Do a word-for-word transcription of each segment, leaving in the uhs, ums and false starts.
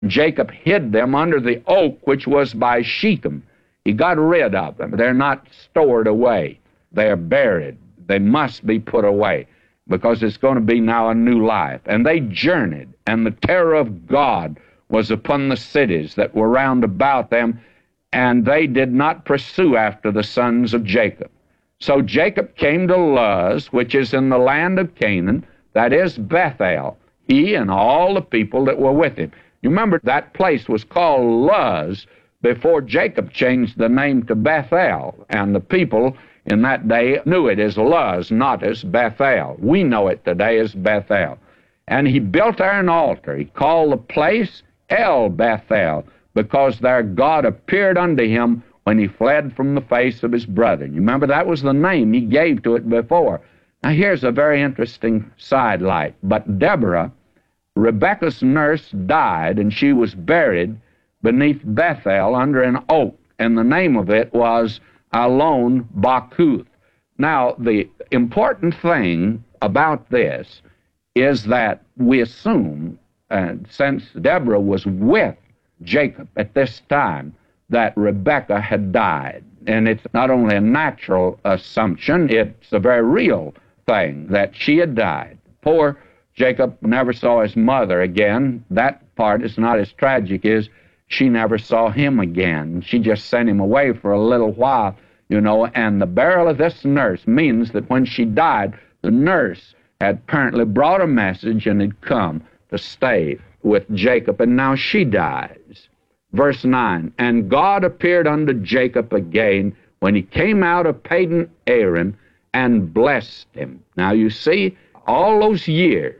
Jacob hid them under the oak which was by Shechem. He got rid of them. They're not stored away. They're buried. They must be put away because it's going to be now a new life. And they journeyed, and the terror of God was upon the cities that were round about them, and they did not pursue after the sons of Jacob. So Jacob came to Luz, which is in the land of Canaan, that is Bethel, he and all the people that were with him. You remember that place was called Luz before Jacob changed the name to Bethel, and the people in that day knew it as Luz, not as Bethel. We know it today as Bethel. And he built there an altar. He called the place El Bethel, because there God appeared unto him when he fled from the face of his brethren. You remember that was the name he gave to it before. Now here's a very interesting sidelight. But Deborah, Rebekah's nurse, died, and she was buried beneath Bethel under an oak, and the name of it was Allon Bakuth. Now, the important thing about this is that we assume, uh, since Deborah was with Jacob at this time, that Rebekah had died. And it's not only a natural assumption, it's a very real thing that she had died. Poor Jacob never saw his mother again. That part is not as tragic as she never saw him again. She just sent him away for a little while, you know, and the burial of this nurse means that when she died, the nurse had apparently brought a message and had come to stay with Jacob, and now she dies. Verse nine, and God appeared unto Jacob again when he came out of Padan Aram and blessed him. Now you see, all those years,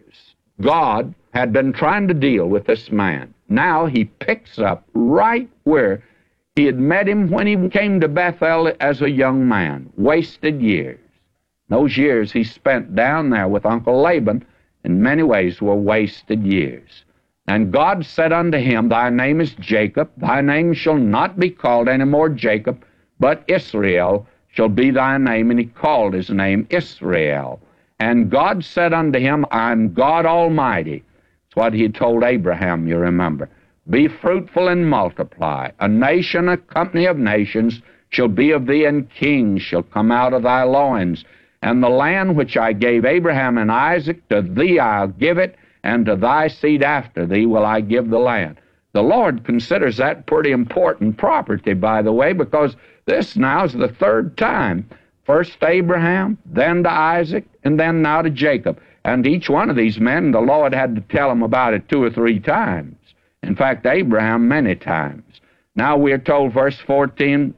God had been trying to deal with this man. Now he picks up right where he had met him when he came to Bethel as a young man. Wasted years. Those years he spent down there with Uncle Laban in many ways were wasted years. And God said unto him, thy name is Jacob, thy name shall not be called any more Jacob, but Israel shall be thy name. And he called his name Israel. And God said unto him, I am God Almighty. It's what he told Abraham, you remember. Be fruitful and multiply. A nation, a company of nations shall be of thee, and kings shall come out of thy loins. And the land which I gave Abraham and Isaac, to thee I'll give it, and to thy seed after thee will I give the land. The Lord considers that pretty important property, by the way, because this now is the third time. First to Abraham, then to Isaac, and then now to Jacob. And each one of these men, the Lord had to tell them about it two or three times. In fact, Abraham many times. Now we're told, verse fourteen,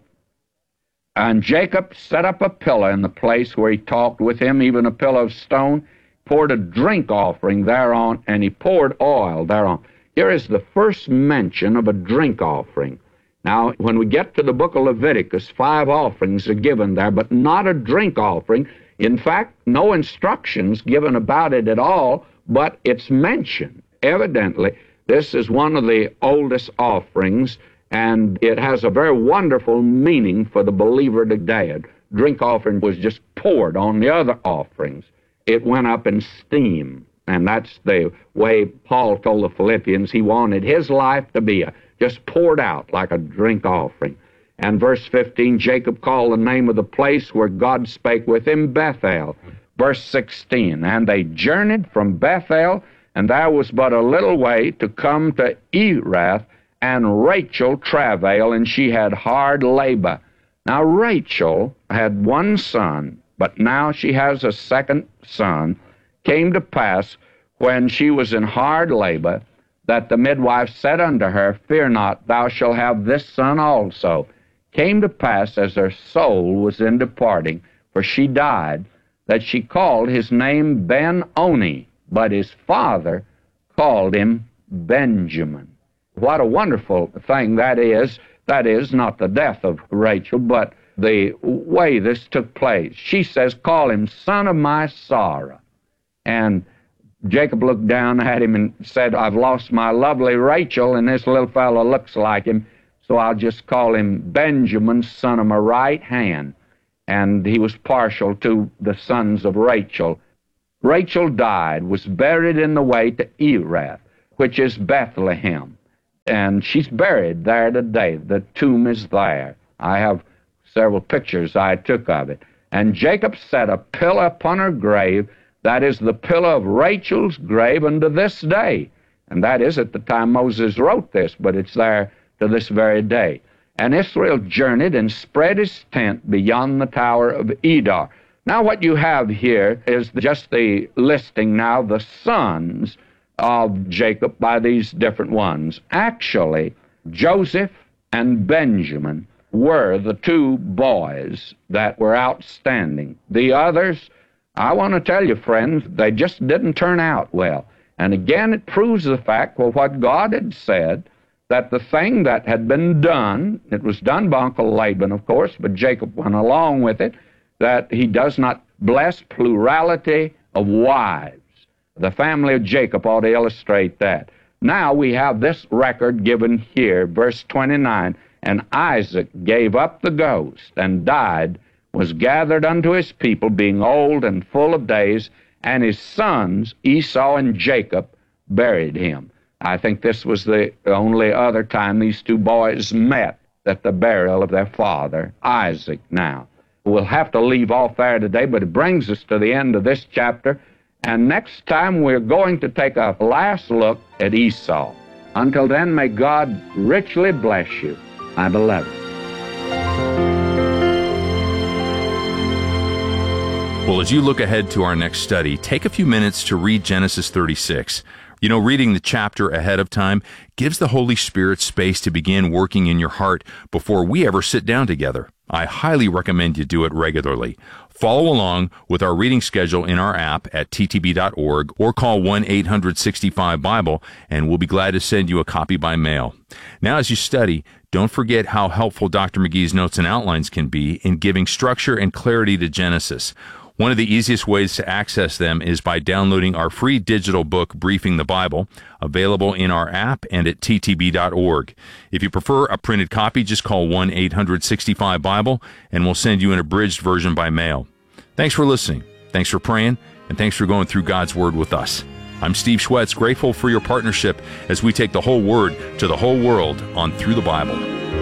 and Jacob set up a pillar in the place where he talked with him, even a pillar of stone, poured a drink offering thereon, and he poured oil thereon. Here is the first mention of a drink offering. Now, when we get to the book of Leviticus, five offerings are given there, but not a drink offering. In fact, no instructions given about it at all, but it's mentioned. Evidently, this is one of the oldest offerings, and it has a very wonderful meaning for the believer today. A drink offering was just poured on the other offerings. It went up in steam, and that's the way Paul told the Philippians he wanted his life to be, a, just poured out like a drink offering. And verse fifteen, Jacob called the name of the place where God spake with him Bethel. Verse sixteen, and they journeyed from Bethel, and there was but a little way to come to Erath, and Rachel travailed, and she had hard labor. Now Rachel had one son, but now she has a second son. Came to pass, when she was in hard labor, that the midwife said unto her, fear not, thou shalt have this son also. Came to pass, as her soul was in departing, for she died, that she called his name Ben-Oni, but his father called him Benjamin. What a wonderful thing that is. That is not the death of Rachel, but the way this took place. She says, call him son of my sorrow. And Jacob looked down at him and said, I've lost my lovely Rachel, and this little fellow looks like him, so I'll just call him Benjamin, son of my right hand. And he was partial to the sons of Rachel. Rachel died, was buried in the way to Erath, which is Bethlehem. and she's buried there today. The tomb is there. I have several pictures I took of it. And Jacob set a pillar upon her grave, that is the pillar of Rachel's grave unto this day. And that is at the time Moses wrote this, but it's there to this very day. And Israel journeyed and spread his tent beyond the tower of Edar. Now what you have here is just the listing now, the sons of Jacob by these different ones. Actually, Joseph and Benjamin were the two boys that were outstanding. The others, I want to tell you, friends, they just didn't turn out well. And again, it proves the fact, well, what God had said, that the thing that had been done, it was done by Uncle Laban, of course, but Jacob went along with it, that he does not bless plurality of wives. The family of Jacob ought to illustrate that. Now we have this record given here, verse twenty-nine, and Isaac gave up the ghost and died, was gathered unto his people, being old and full of days, and his sons, Esau and Jacob, buried him. I think this was the only other time these two boys met at the burial of their father, Isaac. Now, we'll have to leave off there today, but it brings us to the end of this chapter, and next time we're going to take a last look at Esau. Until then, may God richly bless you, my beloved. Well, as you look ahead to our next study, take a few minutes to read Genesis thirty-six. You know, reading the chapter ahead of time gives the Holy Spirit space to begin working in your heart before we ever sit down together. I highly recommend you do it regularly. Follow along with our reading schedule in our app at t t b dot org or call one eight hundred sixty-five Bible, and we'll be glad to send you a copy by mail. Now, as you study, don't forget how helpful Doctor McGee's notes and outlines can be in giving structure and clarity to Genesis. One of the easiest ways to access them is by downloading our free digital book, Briefing the Bible, available in our app and at t t b dot org. If you prefer a printed copy, just call one eight hundred sixty-five Bible, and we'll send you an abridged version by mail. Thanks for listening, thanks for praying, and thanks for going through God's Word with us. I'm Steve Schwetz, grateful for your partnership as we take the whole Word to the whole world on Through the Bible.